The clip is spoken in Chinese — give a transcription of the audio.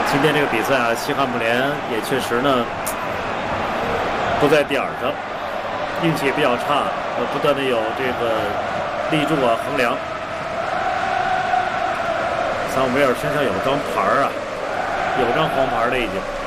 今天这个比赛啊，西汉姆联也确实呢不在点儿上，运气也比较差，不断的有这个立柱啊横梁。桑维尔身上有张牌啊，有张黄牌了已经。